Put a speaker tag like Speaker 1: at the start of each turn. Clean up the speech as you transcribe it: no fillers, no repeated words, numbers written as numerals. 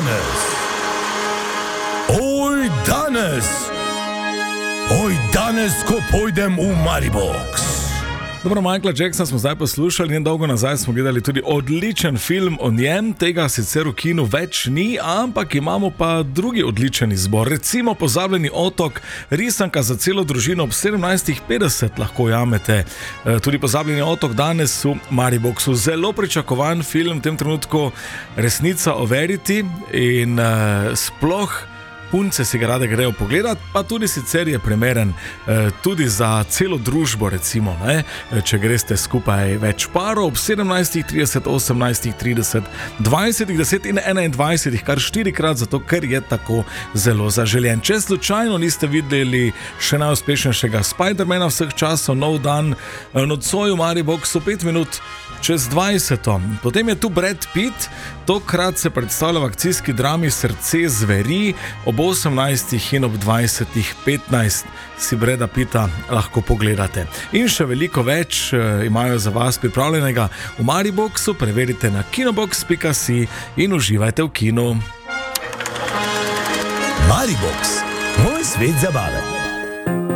Speaker 1: danes, ko pojdem v Maribox.
Speaker 2: Dobro, Michaela Jacksona smo zdaj poslušali, nedolgo nazaj smo gledali tudi odličen film o njem, tega sicer v kinu več ni, ampak imamo pa drugi odličen izbor, recimo Pozabljeni otok, risanka za celo družino ob 17.50 lahko jamete. Tudi Pozabljeni otok danes v Mariboxu, zelo pričakovan film, v tem trenutku resnica o Verity in sploh punce si ga rade grejo pogledat, pa tudi sicer je primeren tudi za celo družbo, recimo, ne? Če greste skupaj več parov ob 17.30, 18.30, 20.10 in 21, kar 4-krat, zato ker je tako zelo zaželjen. Če slučajno niste videli še najuspešnejšega Spidermana vseh časov, nov dan nocoj v Mariboxu, 5 minut čez 20. Potem je tu Brad Pitt, tokrat se predstavlja v akcijski drami Srce zveri, ob 18. in ob 20.15 si Brada Pitta lahko pogledate. In še veliko več imajo za vas pripravljenega v Mariboxu, preverite na kinobox.si in uživajte v kinu.
Speaker 1: Maribox, moj svet zabave.